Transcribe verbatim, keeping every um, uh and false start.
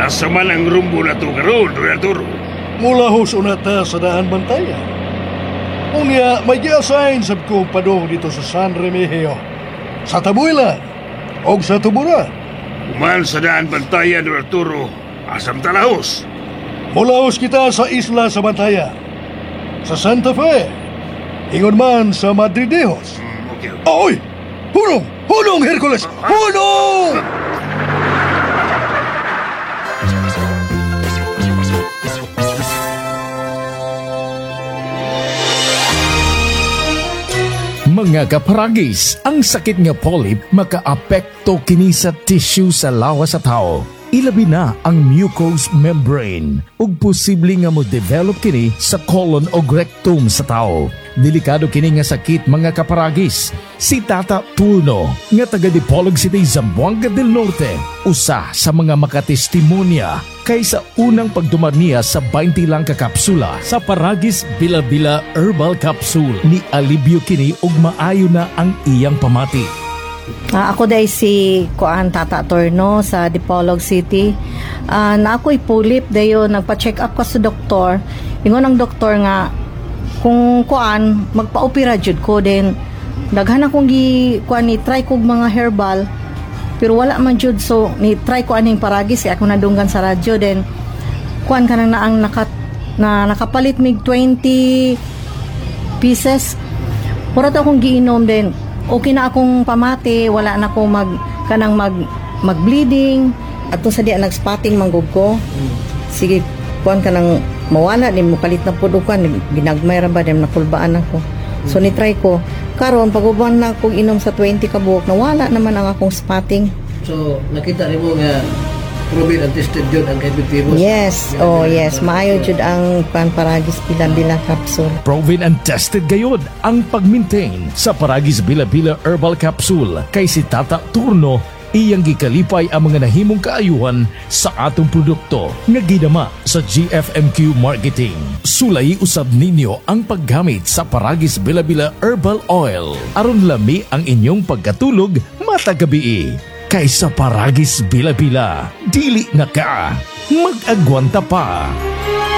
Asa man ang rumbo na to karon, Don Arturo? Mula ho sunata sa daan bantaya. Unya, may gi-assign sab ko padong dito sa San Remigio. Sa Tabuela o sa Tubura. Uman sa daan bantaya, Don Arturo. Asam talahos. Mulaos kita sa isla sa Bantaya. Sa Santa Fe. Ingon man sa Madridejos. Hmm, okay, okay. Oy! Hunong! Hunong, Hercules! Hunong! Mga kaparagis, ang sakit nga polyp makaapekto kini sa tissue sa lawas sa tao. Ilabi na ang mucous membrane ug posible nga mo develop kini sa colon o rectum sa tao. Delikado kini nga sakit mga kaparagis. Si Tata Turno nga taga Dipolog City, Zamboanga del Norte, usa sa mga makatestimonya kaysa unang pagdumar niya sa twenty lang ka kapsula sa Paragis Bila-Bila Herbal Capsule. Ni alibyo kini ug maayo na ang iyang pamati. Ah, ako dahil si Kuan Tata Torno sa Dipolog City. Ah, na ako'y pulip dayo nagpa-check up ka sa doktor. Ingon ang doktor nga kung kuan magpa-opera jud ko din. Daghan akong gi kuan ni try kog mga herbal pero wala man jud, so ni try ko aning Paragis kaya ako nadunggan sa radyo din. Kuan kanang na ang nakat na nakapalit mig twenty pieces. Puro to akong giinom din. Okay na akong pamati, wala na akong mag kanang mag mag-bleeding. Ato sa diya nag-spotting manggug ko. Sige, kuan kanang mawala din mo palit na pud kuan ginagmay ra ba dem nakulbaan ako. So ni try ko. Karon paguban na akong inom sa twenty ka buok, nawala naman ang akong spotting. So nakita nimo nga proven and tested yun ang Kebitibus. Yes, oh yes, maayo jud ang kuan Paragis Bila-Bila Capsule. Proven and tested gayod ang pag-maintain sa Paragis Bila-Bila Herbal Capsule kay si Tata Turno. Iyang gikalipay ang mga nahimong kaayuhan sa atong produkto nga gidama sa G F M Q Marketing. Sulay usab ninyo ang paggamit sa Paragis Bila-Bila Herbal Oil aron lami ang inyong pagkatulog matag gabi. Kaysa Paragis Bila-Bila, dili na ka mag-agwanta pa.